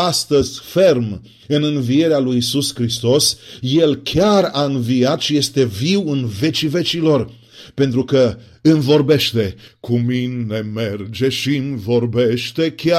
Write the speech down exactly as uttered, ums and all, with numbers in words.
astăzi ferm în învierea lui Iisus Hristos. El chiar a înviat și este viu în vecii vecilor. Pentru că îmi vorbește, cu mine merge și îmi vorbește chiar.